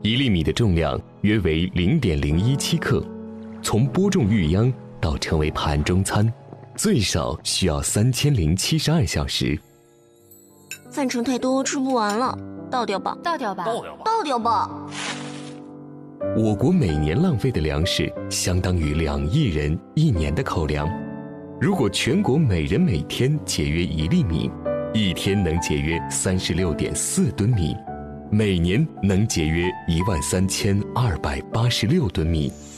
1粒米的重量约为0.017克，从播种育秧到成为盘中餐，最少需要3072小时。 饭盛太多，吃不完了，倒掉吧， 倒掉吧， 倒掉吧。 我国每年浪费的粮食相当于2亿人1年的口粮。如果全国每人每天节约1粒米，一天能节约36.4吨米，每年能节约13286吨米。